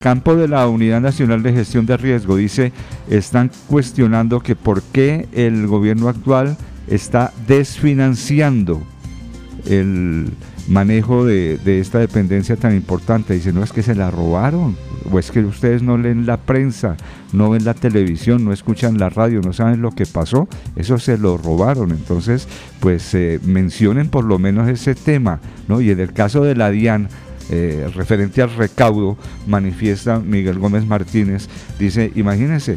campo de la Unidad Nacional de Gestión de Riesgo, dice, están cuestionando que por qué el gobierno actual está desfinanciando el manejo de esta dependencia tan importante. Dice, no, es que se la robaron, o es que ustedes no leen la prensa, no ven la televisión, no escuchan la radio, no saben lo que pasó, eso se lo robaron. Entonces, pues mencionen por lo menos ese tema, ¿no? Y en el caso de la DIAN, referente al recaudo, manifiesta Miguel Gómez Martínez, dice, imagínense,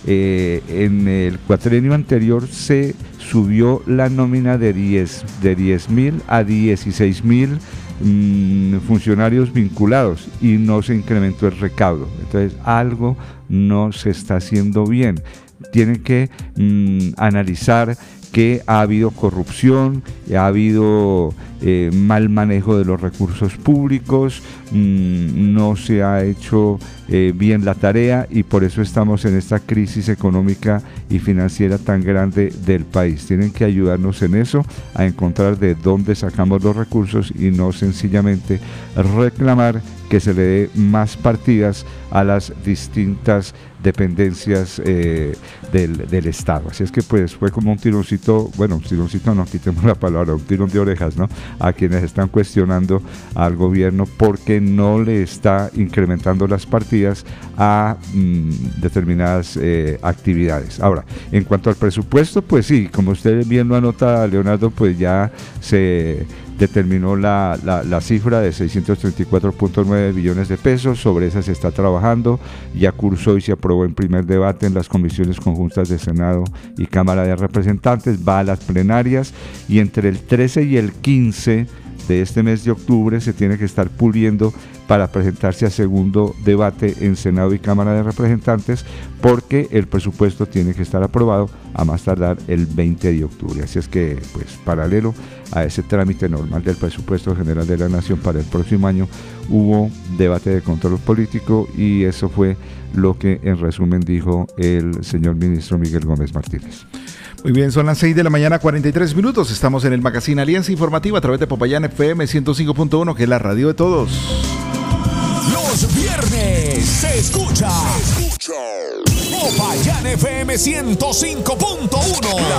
en el cuatrienio anterior se subió la nómina de 10.000 a 16.000 funcionarios vinculados y no se incrementó el recaudo. Entonces algo no se está haciendo bien. Tienen que analizar que ha habido corrupción, ha habido mal manejo de los recursos públicos, no se ha hecho bien la tarea y por eso estamos en esta crisis económica y financiera tan grande del país. Tienen que ayudarnos en eso, a encontrar de dónde sacamos los recursos y no sencillamente reclamar que se le dé más partidas a las distintas dependencias del Estado. Así es que pues fue como un tironcito, bueno, un tironcito no, quitemos la palabra, un tirón de orejas, ¿no? A quienes están cuestionando al gobierno porque no le está incrementando las partidas a determinadas actividades. Ahora, en cuanto al presupuesto, pues sí, como usted bien lo anota, Leonardo, pues ya se determinó la cifra de 634.9 billones de pesos, sobre esa se está trabajando, ya cursó y se aprobó en primer debate en las comisiones conjuntas de Senado y Cámara de Representantes, va a las plenarias y entre el 13 y el 15 de este mes de octubre se tiene que estar puliendo para presentarse a segundo debate en Senado y Cámara de Representantes, porque el presupuesto tiene que estar aprobado a más tardar el 20 de octubre. Así es que, pues, paralelo a ese trámite normal del presupuesto general de la Nación para el próximo año, hubo debate de control político y eso fue lo que en resumen dijo el señor ministro Miguel Gómez Martínez. Muy bien, son las 6 de la mañana, 43 minutos. Estamos en el magazine Alianza Informativa a través de Popayán FM 105.1, que es la radio de todos. Los viernes se escucha Popayán FM 105.1.